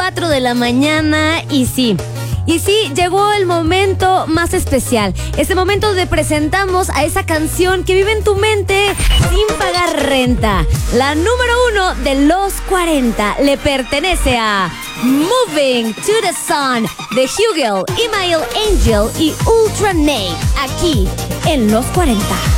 4 de la mañana y sí, llegó el momento más especial. Ese momento donde presentamos a esa canción que vive en tu mente sin pagar renta. La número 1 de los 40 le pertenece a Moving to the Sun de Hugel, Email Angel y Ultra Nate, aquí en los 40.